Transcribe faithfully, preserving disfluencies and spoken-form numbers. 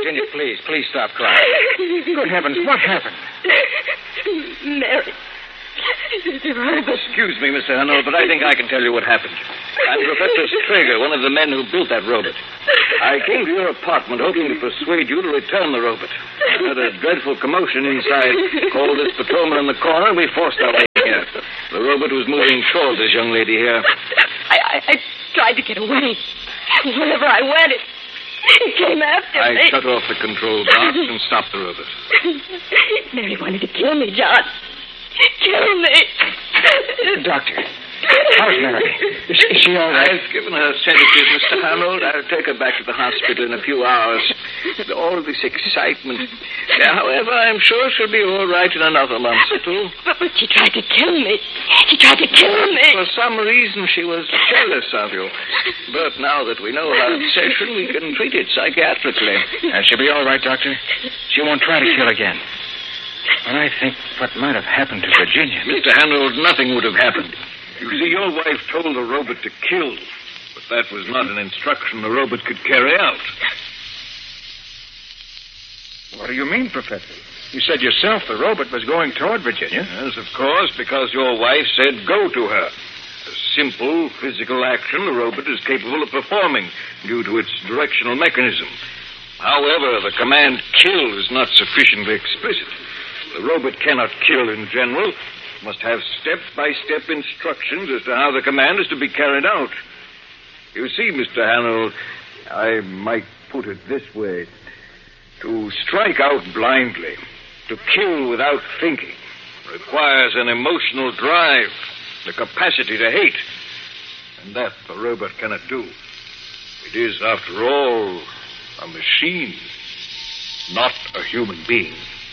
Virginia, please, please stop crying. Good heavens, what happened? Mary. The robot. Excuse me, Mister Hanold, but I think I can tell you what happened. I'm Professor Strager, one of the men who built that robot. I came to your apartment hoping to persuade you to return the robot. I heard a dreadful commotion inside. Called this patrolman in the corner, and we forced our way here. The robot was moving toward this young lady here. I, I, I tried to get away. Wherever I went, it, it came after I me. I shut off the control box and stopped the robot. Mary wanted to kill me, John. Kill me. Doctor, how's Mary? Is, is she all right? I've given her sedatives, Mister Hanold. I'll take her back to the hospital in a few hours. All this excitement. However, I'm sure she'll be all right in another month or two. But, but she tried to kill me. She tried to kill me. For some reason, she was jealous of you. But now that we know her obsession, we can treat it psychiatrically. And she'll be all right, Doctor. She won't try to kill again. But I think what might have happened to Virginia... Mister Hanold, nothing would have happened. You see, your wife told the robot to kill. But that was not an instruction the robot could carry out. What do you mean, Professor? You said yourself the robot was going toward Virginia. Yes, of course, because your wife said go to her. A simple physical action the robot is capable of performing due to its directional mechanism. However, the command kill is not sufficiently explicit. The robot cannot kill in general. It must have step-by-step instructions as to how the command is to be carried out. You see, Mister Hanold, I might put it this way. To strike out blindly, to kill without thinking, requires an emotional drive, the capacity to hate. And that the robot cannot do. It is, after all, a machine, not a human being.